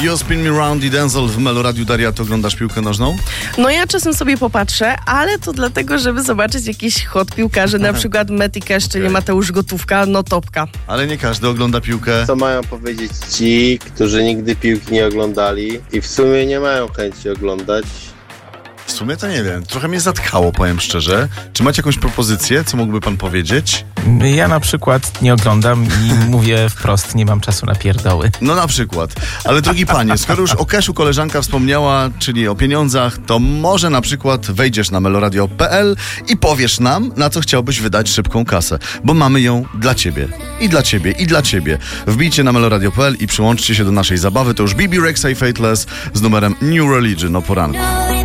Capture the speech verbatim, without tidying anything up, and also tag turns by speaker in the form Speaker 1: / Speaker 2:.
Speaker 1: Radio, Spin Me Round i Denzel w Meloradiu. Daria, ty oglądasz piłkę nożną?
Speaker 2: No ja czasem sobie popatrzę, ale to dlatego, żeby zobaczyć jakiś hot piłkarzy, na przykład Meti Cash, czyli Mateusz Gotówka, no topka.
Speaker 1: Ale nie każdy ogląda piłkę.
Speaker 3: Co mają powiedzieć ci, którzy nigdy piłki nie oglądali i w sumie nie mają chęci oglądać?
Speaker 1: W sumie to nie wiem. Trochę mnie zatkało, powiem szczerze. Czy macie jakąś propozycję? Co mógłby pan powiedzieć?
Speaker 4: Ja na przykład nie oglądam i mówię wprost, nie mam czasu na pierdoły.
Speaker 1: No na przykład. Ale drogi panie, skoro już o cashu koleżanka wspomniała, czyli o pieniądzach, to może na przykład wejdziesz na meloradio kropka p l i powiesz nam, na co chciałbyś wydać szybką kasę. Bo mamy ją dla ciebie. I dla ciebie, i dla ciebie. Wbijcie na meloradio kropka p l i przyłączcie się do naszej zabawy. To już B B Rexha i Fateless z numerem New Religion o poranku.